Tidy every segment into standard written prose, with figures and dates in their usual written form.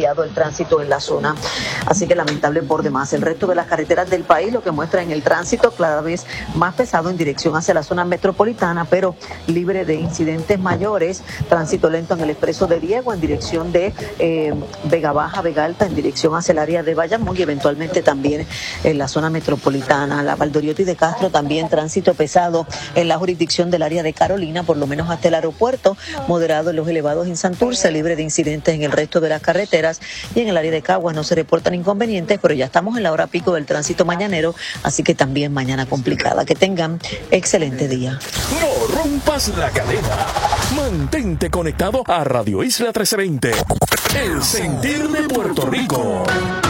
bloqueado el tránsito en la zona. Así que lamentable por demás. El resto de las carreteras del país, lo que muestra en el tránsito cada vez más pesado en dirección hacia la zona metropolitana, pero libre de incidentes mayores. Tránsito lento en el expreso de Diego en dirección de Vega Baja, Vega Alta, en dirección hacia el área de Bayamón y eventualmente también en la zona metropolitana. La Valdoriotti de Castro también tránsito pesado en la jurisdicción del área de Carolina, por lo menos hasta el aeropuerto, moderado en los elevados en Santurce, libre de incidentes en el resto de las carreteras, y en el área de Caguas no se reportan inconvenientes, pero ya estamos en la hora pico del tránsito mañanero, así que también mañana complicada. Que tengan excelente día. No rompas la cadena. Mantente conectado a Radio Isla 1320. El sentir de Puerto Rico.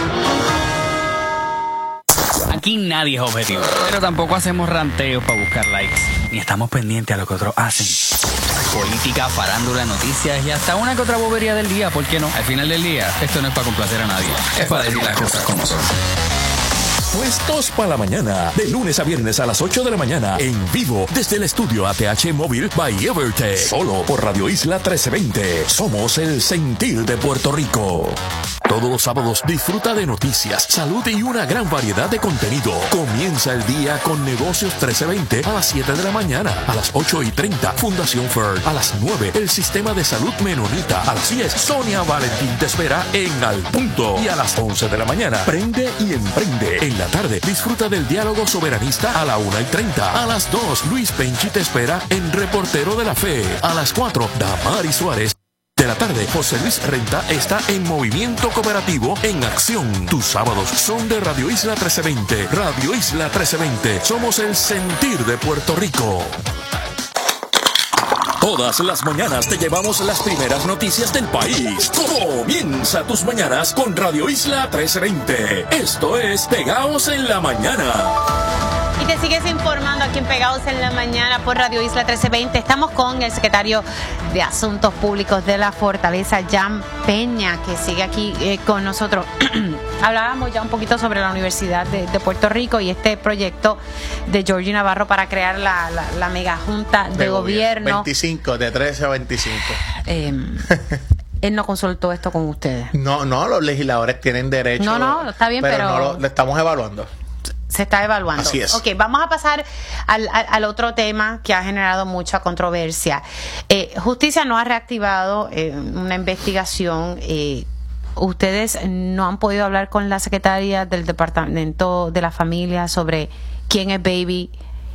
Aquí nadie es objetivo, pero tampoco hacemos ranteos para buscar likes, ni estamos pendientes a lo que otros hacen. Política, farándula, noticias y hasta una que otra bobería del día, ¿por qué no? Al final del día, esto no es para complacer a nadie, es para decir las cosas como son. Puestos para la mañana, de lunes a viernes a las 8 de la mañana, en vivo desde el estudio ATH Móvil by Evertech, solo por Radio Isla 1320. Somos el sentir de Puerto Rico. Todos los sábados disfruta de noticias, salud y una gran variedad de contenido. Comienza el día con Negocios 1320 a las 7 de la mañana. A las 8:30, Fundación FERD. A las 9, el Sistema de Salud Menonita. A las 10, Sonia Valentín te espera en Al Punto. Y a las 11 de la mañana, Prende y Emprende. En la tarde, disfruta del diálogo soberanista a la 1:30. A las 2, Luis Penchi te espera en Reportero de la Fe. A las 4, Damari Suárez. De la tarde, José Luis Renta está en Movimiento Cooperativo en Acción. Tus sábados son de Radio Isla 1320. Radio Isla 1320. Somos el sentir de Puerto Rico. Todas las mañanas te llevamos las primeras noticias del país. Comienza tus mañanas con Radio Isla 1320. Esto es Pegaos en la Mañana. Y te sigues informando aquí en Pegados en la Mañana por Radio Isla 1320. Estamos con el secretario de Asuntos Públicos de la Fortaleza, Jan Peña, que sigue aquí con nosotros. Hablábamos ya un poquito sobre la Universidad de Puerto Rico y este proyecto de Georgie Navarro para crear la mega junta de gobierno. 25, de 13 a 25. Él no consultó esto con ustedes. No, los legisladores tienen derecho. No, está bien, pero no lo estamos evaluando. Se está evaluando. Así es. Ok, vamos a pasar al otro tema que ha generado mucha controversia. Justicia no ha reactivado una investigación. Ustedes no han podido hablar con la secretaria del Departamento de la Familia sobre quién es Baby,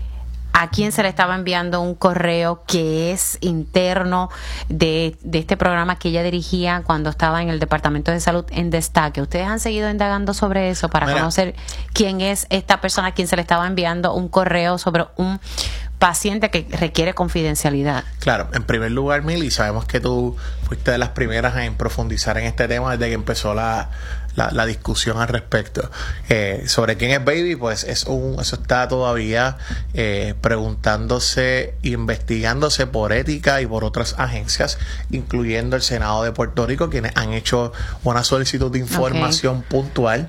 a quién se le estaba enviando un correo que es interno de este programa que ella dirigía cuando estaba en el Departamento de Salud en Destaque. ¿Ustedes han seguido indagando sobre eso para conocer quién es esta persona a quien se le estaba enviando un correo sobre un paciente que requiere confidencialidad? Claro, en primer lugar, Mili, sabemos que tú fuiste de las primeras en profundizar en este tema desde que empezó la discusión al respecto. Sobre quién es Baby, pues eso está todavía preguntándose, investigándose por ética y por otras agencias, incluyendo el Senado de Puerto Rico, quienes han hecho una solicitud de información puntual.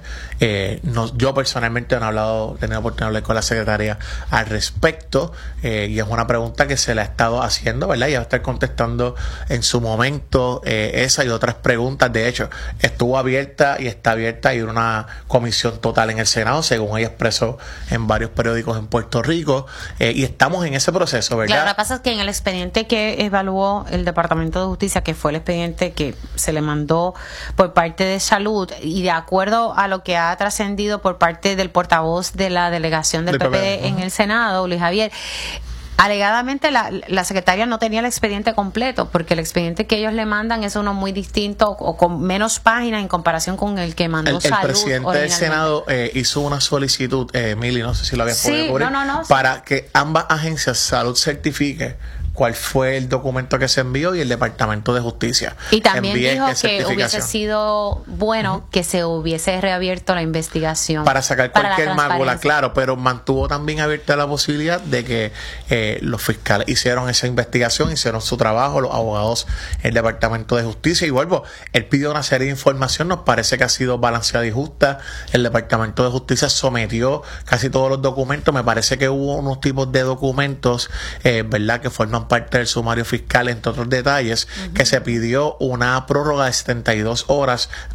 Yo personalmente no he tenido oportunidad de hablar con la secretaria al respecto, y es una pregunta que se le ha estado haciendo, ¿verdad? Y va a estar contestando en su momento esa y otras preguntas. De hecho, estuvo abierta y está abierta y una comisión total en el Senado, según ella expresó en varios periódicos en Puerto Rico, y estamos en ese proceso, ¿verdad? Claro, lo que pasa es que en el expediente que evaluó el Departamento de Justicia, que fue el expediente que se le mandó por parte de Salud, y de acuerdo a lo que ha trascendido por parte del portavoz de la delegación del PPD en el Senado, Luis Javier, alegadamente la secretaria no tenía el expediente completo, porque el expediente que ellos le mandan es uno muy distinto o con menos páginas en comparación con el que mandó Salud. El presidente del Senado hizo una solicitud, Mili, no sé si lo habías podido cubrir, para que ambas agencias, Salud certifique cuál fue el documento que se envió y el Departamento de Justicia. Y también dijo que hubiese sido bueno que se hubiese reabierto la investigación. Para sacar cualquier mácula, claro, pero mantuvo también abierta la posibilidad de que los fiscales hicieron esa investigación, hicieron su trabajo, los abogados, el Departamento de Justicia, y vuelvo, él pidió una serie de información, nos parece que ha sido balanceada y justa. El Departamento de Justicia sometió casi todos los documentos, me parece que hubo unos tipos de documentos, ¿verdad?, que forman parte del sumario fiscal, entre otros detalles, que se pidió una prórroga de 72 horas